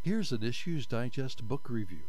Here's an Issues Digest book review.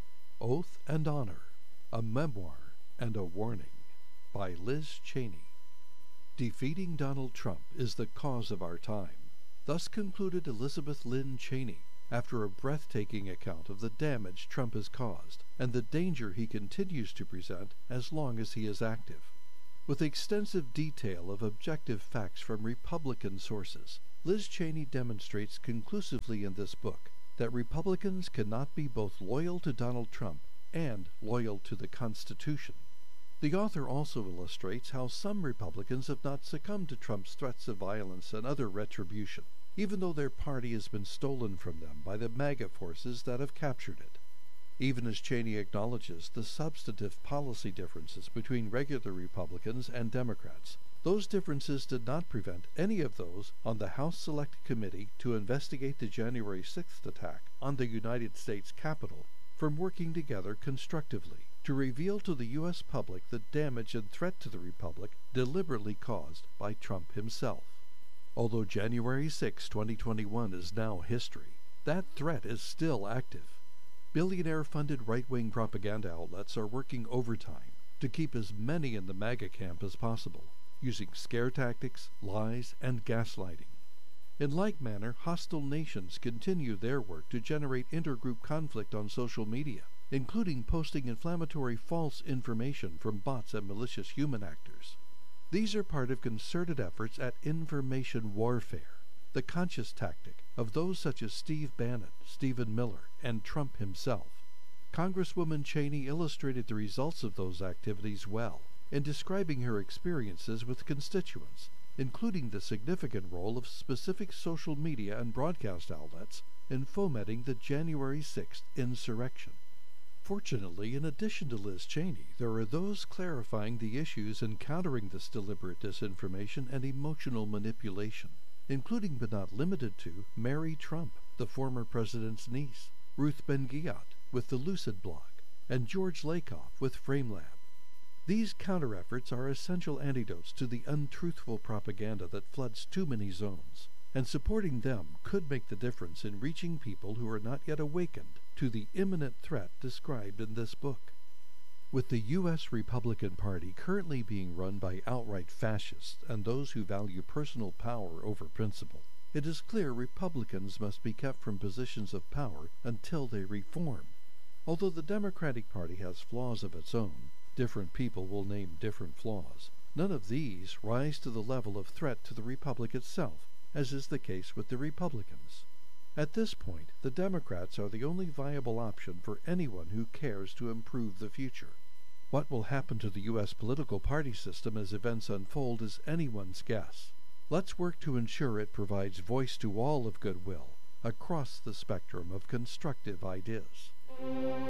Oath and Honor, a Memoir and a Warning by Liz Cheney. Defeating Donald Trump is the cause of our time. Thus concluded Elizabeth Lynn Cheney after a breathtaking account of the damage Trump has caused and the danger he continues to present as long as he is active. With extensive detail of objective facts from Republican sources, Liz Cheney demonstrates conclusively in this book that Republicans cannot be both loyal to Donald Trump and loyal to the Constitution. The author also illustrates how some Republicans have not succumbed to Trump's threats of violence and other retribution, even though their party has been stolen from them by the MAGA forces that have captured it. Even as Cheney acknowledges the substantive policy differences between regular Republicans and Democrats, those differences did not prevent any of those on the House Select Committee to investigate the January 6th attack on the United States Capitol from working together constructively to reveal to the U.S. public the damage and threat to the Republic deliberately caused by Trump himself. Although January 6, 2021 is now history, that threat is still active. Billionaire-funded right-wing propaganda outlets are working overtime to keep as many in the MAGA camp as possible, using scare tactics, lies, and gaslighting. In like manner, hostile nations continue their work to generate intergroup conflict on social media, including posting inflammatory false information from bots and malicious human actors. These are part of concerted efforts at information warfare, the conscious tactic of those such as Steve Bannon, Stephen Miller, and Trump himself. Congresswoman Cheney illustrated the results of those activities well in describing her experiences with constituents, including the significant role of specific social media and broadcast outlets in fomenting the January 6th insurrection. Fortunately, in addition to Liz Cheney, there are those clarifying the issues and countering this deliberate disinformation and emotional manipulation, including but not limited to Mary Trump, the former president's niece, Ruth Ben-Ghiat with the Lucid blog, and George Lakoff with FrameLab. These counter-efforts are essential antidotes to the untruthful propaganda that floods too many zones, and supporting them could make the difference in reaching people who are not yet awakened to the imminent threat described in this book. With the U.S. Republican Party currently being run by outright fascists and those who value personal power over principle, it is clear Republicans must be kept from positions of power until they reform. Although the Democratic Party has flaws of its own, different people will name different flaws. None of these rise to the level of threat to the Republic itself, as is the case with the Republicans. At this point, the Democrats are the only viable option for anyone who cares to improve the future. What will happen to the U.S. political party system as events unfold is anyone's guess. Let's work to ensure it provides voice to all of goodwill across the spectrum of constructive ideas.